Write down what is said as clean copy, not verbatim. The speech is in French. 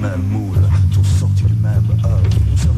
même moule, tous sortis du même œuvre. Nous sommes